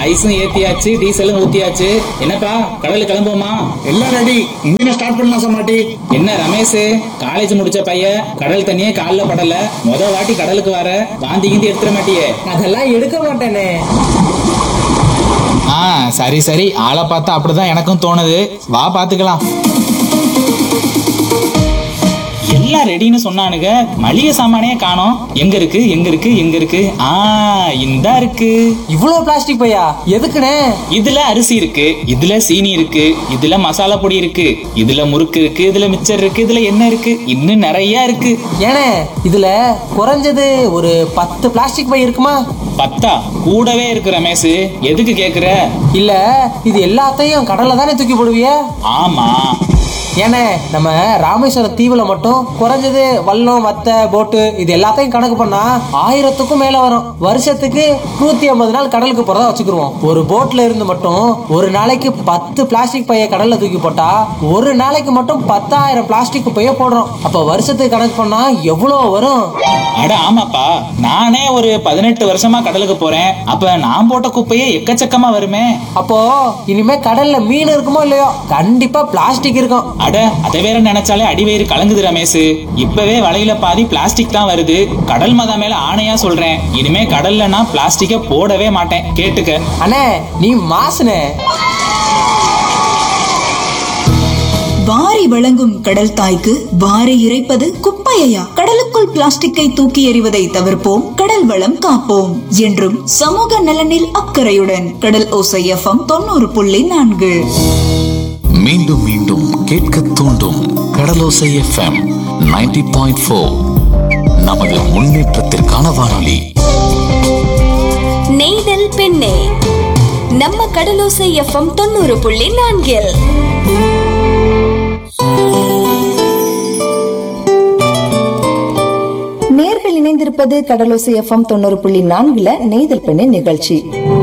ஐஸும் ஏத்தியாச்சு, டீசலும் ஊத்தியாச்சு. என்னப்பா கடலுக்கு கிளம்புவோமா? எல்லாம் ரெடி. இன்ஜினை ஸ்டார்ட் பண்ணலாம் சமாட்டி. என்ன ரமேஷ், காலேஜ் முடிச்ச பையன், கடல் தண்ணியே கால்ல படல. வாட்டி கடலுக்கு வர வாந்தி கிந்தி எடுத்துட மாட்டியே? அதெல்லாம் எடுக்க மாட்டேனே. சரி சரி, ஆளை பார்த்தா அப்படிதான் எனக்கும் தோணுது. வா பாத்துக்கலாம். எல்லாம் ரெடின்னு சொன்னானுங்க, மளிகை சாமானே காணோம். எங்க இருக்கு எங்க இருக்கு எங்க இருக்கு? இந்தா இருக்கு. இவ்வளவு பிளாஸ்டிக் பையா எதுக்குனே? இதுல அரிசி இருக்கு, இதுல சீனி இருக்கு, இதுல மசாலா பொடி இருக்கு, இதுல முறுக்கு இருக்கு, இதுல மிச்சர் இருக்கு, இதுல என்ன இருக்கு, இன்னும் நிறைய இருக்கு. ஏனே இதுல குறைஞ்சது ஒரு 10 பிளாஸ்டிக் பை இருக்குமா? 10 கூடவே இருக்கு ரமேஷ். எதுக்கு கேக்குற? இல்ல இது எல்லாத்தையும் கடல்ல தானே தூக்கி போடுவிய? ஆமா. ஏனே நம்ம ராமேஸ்வரம் தீவுல மட்டும் குறைஞ்சது வல்லம், வத்தை, போட்டு இது எல்லாத்தையும் கணக்கு பண்ணா 1000க்கும் மேல வரும். வருஷத்துக்கு 150 நாள் கடலுக்கு போறதா வச்சுக்கிருவோம். ஒரு போட்ல இருந்து மட்டும் ஒரு நாளைக்கு 10 பிளாஸ்டிக் பைய கடல்ல தூக்கி போட்டா ஒரு நாளைக்கு மட்டும் 10,000 பிளாஸ்டிக் பைய போடுறோம். அப்ப வருஷத்துக்கு கணக்கு பண்ணா எவ்வளவு வரும்? அட ஆமாப்பா, நானே ஒரு 18 வருஷமா கடலுக்கு போறேன். அப்ப நான் போட்ட குப்பையே எக்கச்சக்கமா வருமே. அப்போ இனிமே கடல்ல மீன் இருக்குமோ இல்லையோ, கண்டிப்பா பிளாஸ்டிக் இருக்கும். அட அதை வேற நினைச்சாலே அடிவயிறு கலங்குது ரமேஷ். இப்பவே வலையில பாதி பிளாஸ்டிக் தான் வருது. கடல் மதம் மேல ஆணையா சொல்றேன், இனிமே கடல்ல நான் பிளாஸ்டிக்க போடவே மாட்டேன். கேட்டுக்க. அண்ணே நீ மாசுனே. வாரி வழங்கும் கடல் தாய்க்கு வாரி இறைப்பது குப்பையா? கடலுக்குள் பிளாஸ்டிக்கை தூக்கி எறிவதை தவிர்ப்போம், கடல் வளம் காப்போம். என்றும் சமூக நலனில் அக்கறையுடன் கடல் ஓசை FM 90.4. மீண்டும் மீண்டும் கேட்க தூண்டும் கடலோசை FM 90.4. நமது முன்னேற்றத்திற்கான வானொலி. நெய்தல் பெண்ணே, நம்ம கடலோசை FM 90.4. நேர்கள் இணைந்திருப்பது கடலோசை FM 90.4 நெய்தல் பெண்ணே நிகழ்ச்சி.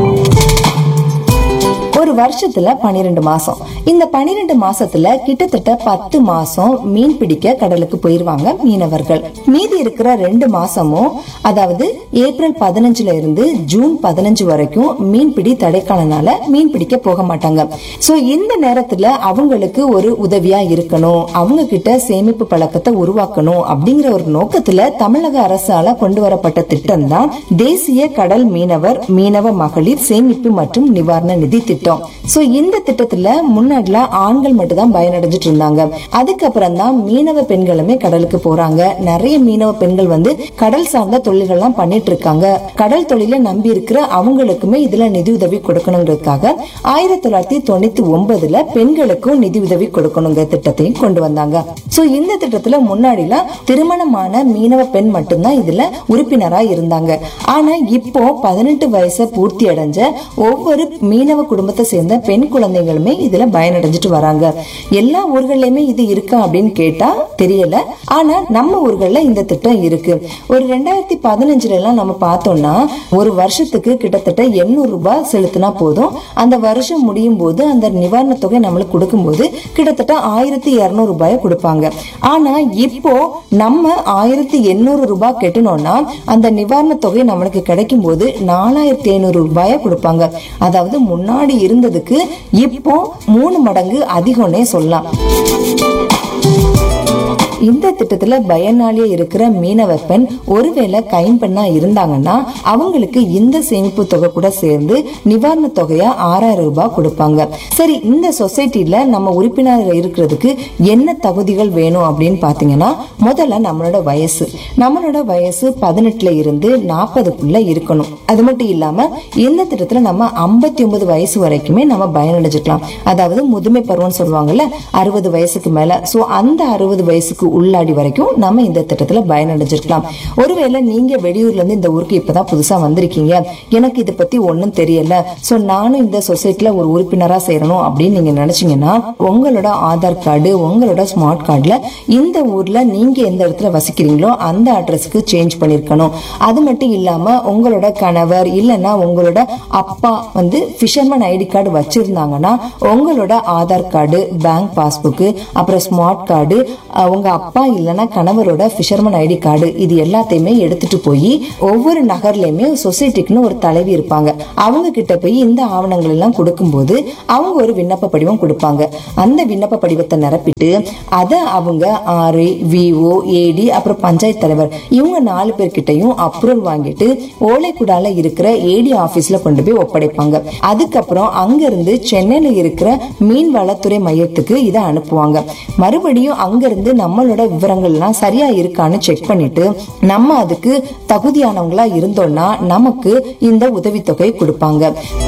ஒரு வருஷத்துல 12 மாசம். இந்த 12 மாசத்துல கிட்டத்தட்ட 10 மாசம் மீன் பிடிக்க கடலுக்கு போயிருவாங்க மீனவர்கள். மீதி இருக்கிற 2 மாசமும், அதாவது ஏப்ரல் 15 இருந்து ஜூன் 15 வரைக்கும் மீன்பிடி தடைக்காலனால மீன் பிடிக்க போக மாட்டாங்க. சோ இந்த நேரத்துல அவங்களுக்கு ஒரு உதவியா இருக்கணும், அவங்க கிட்ட சேமிப்பு பழக்கத்தை உருவாக்கணும் அப்படிங்கிற ஒரு நோக்கத்துல தமிழக அரசால கொண்டு வரப்பட்ட திட்டம் தான் தேசிய கடல் மீனவ மகளிர் சேமிப்பு மற்றும் நிவாரண நிதி திட்டம். சோ இந்த திட்டத்துல முன்னாடிலாம் ஆண்கள் மட்டும் தான் பயனடைஞ்சிட்டு இருந்தாங்க. அதுக்கப்புறம் தான் மீனவ பெண்களுமே கடலுக்கு போறாங்க. நிறைய மீனவ பெண்கள் வந்து கடல் சார்ந்த தொழில்கள்லாம் பண்ணிட்டு இருக்காங்க. கடல் தொழிலை நம்பி இருக்கிற அவங்களுக்குமே இதுல நிதி உதவி கொடுக்கணுங்கிறதுக்காக 1999 பெண்களுக்கும் நிதி உதவி கொடுக்கணுங்க திட்டத்தையும் கொண்டு வந்தாங்க. சோ இந்த திட்டத்துல முன்னாடிலாம் திருமணமான மீனவ பெண் மட்டும்தான் இதுல உறுப்பினரா இருந்தாங்க. ஆனா இப்போ 18 வயசை பூர்த்தி அடைஞ்ச ஒவ்வொரு மீனவ குடும்பத்தை சேர்ந்த பெண் குழந்தைகளுமே இதுல பயனடைஞ்சிட்டு வராங்க. எல்லா ஊர்கள்லயுமே இது இருக்கா அப்படின்னு கேட்டா தெரியல. ஆனா நம்ம ஊர்கள்ல இந்த திட்டம் இருக்கு. ஒரு 2015 எல்லாம் நம்ம பார்த்தோம்னா ஒரு வருஷத்துக்கு கிட்டத்தட்ட 800 ரூபாய் செலுத்தினா போதும். அந்த வருஷம் முடியும் போது அந்த நிவாரண தொகை நம்மளுக்கு கொடுக்கும் போது கிட்டத்தட்ட 1200 ரூபாய் கொடுப்பாங்க. ஆனா இப்போ நம்ம 1800 ரூபாய் கட்டணும்னா அந்த நிவாரண தொகை நம்மளுக்கு கிடைக்கும் போது 4500 ரூபாய கொடுப்பாங்க. அதாவது முன்னாடி இருந்ததுக்கு இப்போ 3 மடங்கு அதிகம்னே சொல்லலாம். இந்த திட்டத்துல பயனாளியா இருக்கிற மீனவ பெண் ஒருவேளை கைம்பெண்ணா இருந்தாங்கன்னா அவங்களுக்கு இந்த சேமிப்பு தொகை கூட சேர்ந்து நிவாரண தொகையா 6000 ரூபாய் கொடுப்பாங்க. சரி, இந்த சொசைட்டில நம்ம உறுப்பினர் இருக்கிறதுக்கு என்ன தகுதிகள் வேணும் அப்படின்னு பாத்தீங்கன்னா, முதல்ல நம்மளோட வயசு 18 இருந்து 40 இருக்கணும். அது மட்டும் இல்லாம இந்த திட்டத்துல நம்ம 59 வயசு வரைக்குமே நம்ம பயனடைஞ்சிக்கலாம். அதாவது முதுமை பருவம் சொல்லுவாங்கல்ல, 60 வயசுக்கு மேல. சோ அந்த 60 வயசுக்கு உள்ளாடி வரைக்கும் நம்ம இந்த திட்டத்துல பயனடைஞ்சிருக்கலாம். ஒருவேளை நீங்க வெளியூர்ல இருந்து இந்த ஊருக்கு இப்பதான் புதுசா வந்திருக்கீங்க, எனக்கு இதை பத்தி ஒன்னும் தெரியல, சோ நானும் இந்த சொசைட்டில ஒரு உறுப்பினரா சேரணும் அப்படின்னு நீங்க நினைச்சீங்கன்னா உங்களோட ஆதார் கார்டு, உங்களோட ஸ்மார்ட் கார்டுல இந்த ஊர்ல நீங்க எந்த இடத்துல வசிக்கிறீங்களோ அந்த அட்ரஸ்க்கு சேஞ்ச் பண்ணிருக்கணும். அது மட்டும் இல்லாம உங்களோட கணவர் இல்லைன்னா உங்களோட அப்பா வந்து ஃபிஷர்மேன் ஐடி கார்டு வச்சிருந்தாங்கன்னா உங்களோட ஆதார் கார்டு, பேங்க் பாஸ்புக், அப்புறம் ஸ்மார்ட் கார்டு, உங்க அப்பா இல்லைன்னா கணவரோட ஃபிஷர்மேன் ஐடி கார்டு இது எல்லாத்தையுமே எடுத்துட்டு போய் ஒவ்வொரு நகர்லயுமே சொசைட்டிக்குன்னு ஒரு தலைவி இருப்பாங்க, அவங்க கிட்ட போய் இந்த ஆவணங்கள் எல்லாம் கொடுக்கும்போது அவங்க ஒரு விண்ணப்ப படிவம் கொடுப்பாங்க. அந்த விண்ணப்ப படிவத்தை நிரப்பிட்டு அதை அவங்க ஆர்ஐ, விஓ, ஏடி அப்புறம் பஞ்சாயத்து தலைவர் இவங்க 4 பேர்கிட்டையும் அப்ரூவல் வாங்கிட்டு ஓலைக்குடால இருக்கிற ஏடி ஆபீஸ்ல கொண்டு போய் ஒப்படைப்பாங்க. அதுக்கப்புறம் அங்க இருந்து சென்னையில இருக்கிற மீன்வளத்துறை மையத்துக்கு இதை அனுப்புவாங்க. மறுபடியும் அங்க இருந்து நம்மளோட விவரங்கள் எல்லாம் சரியா இருக்கான்னு செக் பண்ணிட்டு நம்ம அதுக்கு தகுதியானவங்களா இருந்தோம்னா நமக்கு இந்த உதவித்தொகை கொடுப்பாங்க.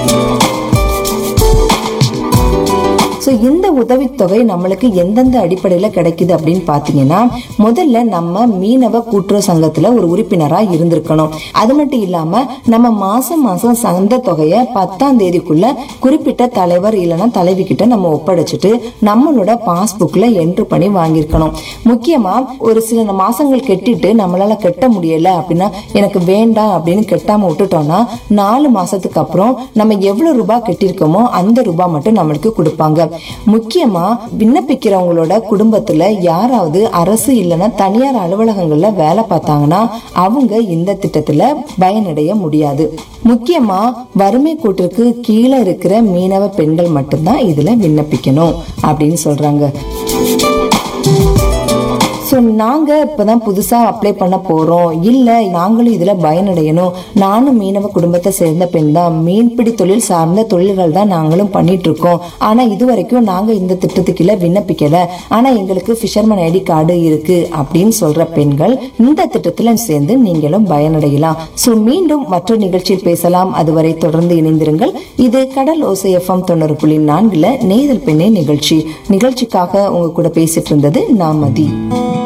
இந்த உதவித்தொகை நம்மளுக்கு எந்தெந்த அடிப்படையில கிடைக்குது அப்படின்னு பாத்தீங்கன்னா, முதல்ல நம்ம மீனவ கூட்டுறவு சங்கத்துல ஒரு உறுப்பினரா இருந்திருக்கணும். அது மட்டும் இல்லாம நம்ம மாசம் மாசம் சந்த தொகையை 10ஆம் தேதிக்குள்ள குறிப்பிட்ட தலைவர் இல்லைன்னா தலைவி கிட்ட நம்ம ஒப்படைச்சிட்டு நம்மளோட பாஸ்புக்ல என்ட்ரு பண்ணி வாங்கியிருக்கணும். முக்கியமா ஒரு சில மாசங்கள் கெட்டிட்டு நம்மளால கட்ட முடியல அப்படின்னா, எனக்கு வேண்டாம் அப்படின்னு கெட்டாம விட்டுட்டோம்னா 4 மாசத்துக்கு அப்புறம் நம்ம எவ்வளவு ரூபாய் கட்டிருக்கோமோ அந்த ரூபாய் மட்டும் நம்மளுக்கு கொடுப்பாங்க. முக்கியமா விண்ணப்பிக்கிறவங்களோட குடும்பத்துல யாராவது அரசு இல்லைன்னா தனியார் அலுவலகங்கள்ல வேலை பார்த்தாங்கன்னா அவங்க இந்த திட்டத்துல பயனடைய முடியாது. முக்கியமா வறுமை கோட்டிற்கு கீழே இருக்கிற மீனவ பெண்கள் மட்டும்தான் இதுல விண்ணப்பிக்கணும் அப்படின்னு சொல்றாங்க. நாங்க இப்பதான் புதுசா அப்ளை பண்ண போறோம், இல்ல நாங்களும் இதுல பயனடையணும், நானும் மீனவ குடும்பத்தை சேர்ந்த பெண் தான், மீன்பிடி தொழில் சார்ந்த தொழில்கள் தான் நாங்களும் பண்ணிட்டு இருக்கோம், ஆனா இதுவரைக்கும் நாங்க இந்த திட்டத்துக்குள்ள விண்ணப்பிக்கல, ஆனா எங்களுக்கு ஃபிஷர்மேன் ஐடி கார்டு இருக்கு அப்படின்னு சொல்ற பெண்கள் இந்த திட்டத்துல சேர்ந்து நீங்களும் பயனடையலாம். மீண்டும் மற்றொரு நிகழ்ச்சியில் பேசலாம். அதுவரை தொடர்ந்து இணைந்திருங்கள். இது கடல் ஓசை FM 90.4 நெய்தல் பெண்ணே நிகழ்ச்சிக்காக உங்க கூட பேசிட்டு இருந்தது நான் மதி.